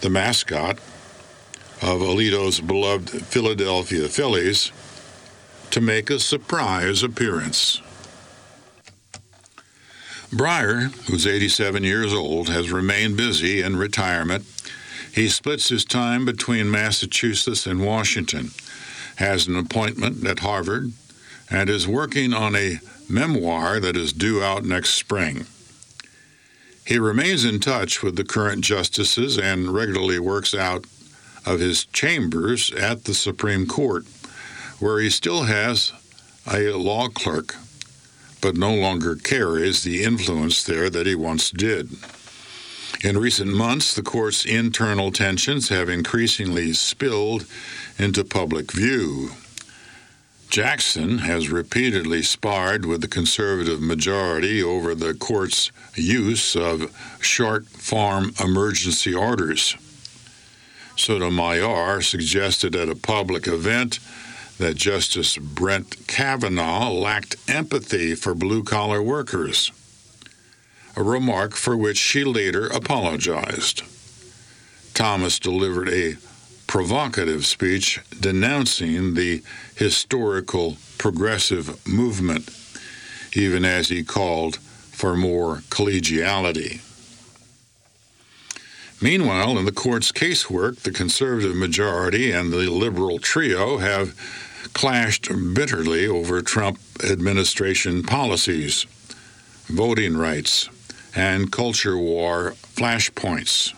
the mascot of Alito's beloved Philadelphia Phillies, to make a surprise appearance. Breyer, who's 87 years old, has remained busy in retirement. He splits his time between Massachusetts and Washington, has an appointment at Harvard, and is working on a memoir that is due out next spring. He remains in touch with the current justices and regularly works out of his chambers at the Supreme Court, where he still has a law clerk, but no longer carries the influence there that he once did. In recent months, the court's internal tensions have increasingly spilled into public view. Jackson has repeatedly sparred with the conservative majority over the court's use of short-form emergency orders. Sotomayor suggested at a public event that Justice Brett Kavanaugh lacked empathy for blue-collar workers, a remark for which she later apologized. Thomas delivered a provocative speech denouncing the historical progressive movement, even as he called for more collegiality. Meanwhile, in the court's casework, the conservative majority and the liberal trio have clashed bitterly over Trump administration policies, voting rights, and culture war flashpoints.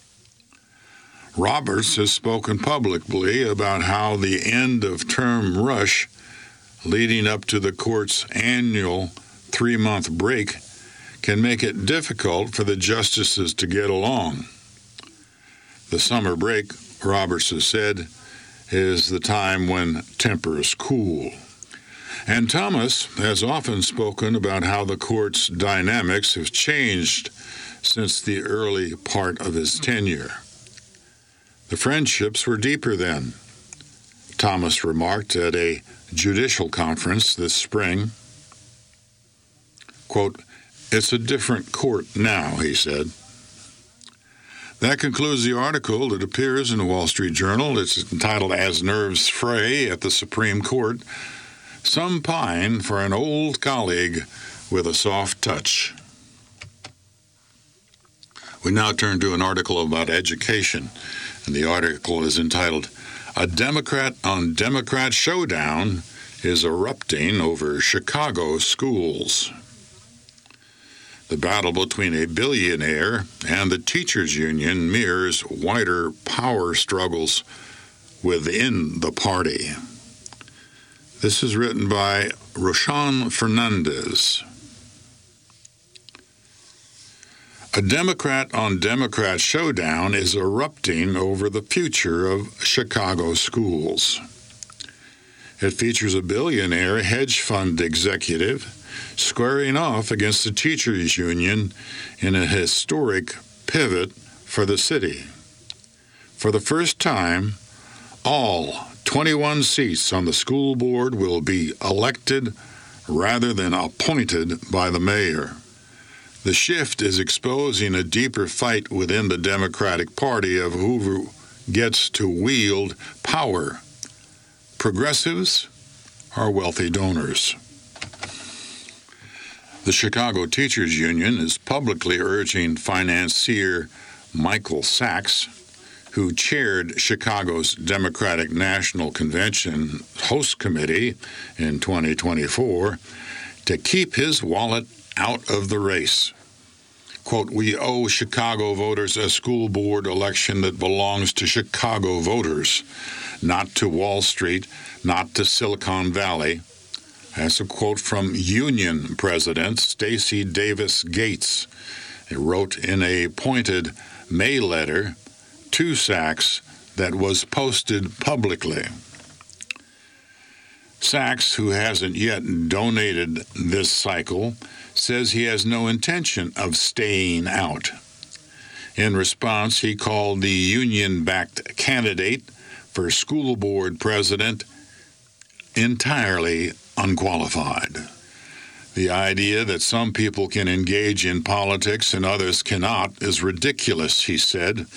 Roberts has spoken publicly about how the end-of-term rush leading up to the court's annual 3-month break can make it difficult for the justices to get along. The summer break, Roberts has said, is the time when tempers cool. And Thomas has often spoken about how the court's dynamics have changed since the early part of his tenure. The friendships were deeper then, Thomas remarked at a judicial conference this spring. Quote, "It's a different court now," he said. That concludes the article that appears in the Wall Street Journal. It's entitled, "As Nerves Fray at the Supreme Court, Some Pine for an Old Colleague with a Soft Touch." We now turn to an article about education, and the article is entitled, "A Democrat-on-Democrat Showdown is Erupting Over Chicago Schools." The battle between a billionaire and the teachers' union mirrors wider power struggles within the party. This is written by Roshan Fernandez. A Democrat-on-Democrat showdown is erupting over the future of Chicago schools. It features a billionaire hedge fund executive squaring off against the teachers' union in a historic pivot for the city. For the first time, all 21 seats on the school board will be elected rather than appointed by the mayor. The shift is exposing a deeper fight within the Democratic Party of who gets to wield power, progressives or wealthy donors. The Chicago Teachers Union is publicly urging financier Michael Sachs, who chaired Chicago's Democratic National Convention Host Committee in 2024, to keep his wallet out of the race. Quote, "We owe Chicago voters a school board election that belongs to Chicago voters, not to Wall Street, not to Silicon Valley." That's a quote from Union President Stacey Davis Gates. It wrote in a pointed May letter to Sachs that was posted publicly. Sachs, who hasn't yet donated this cycle, says he has no intention of staying out. In response, he called the union-backed candidate for school board president entirely unqualified. The idea that some people can engage in politics and others cannot is ridiculous, he said,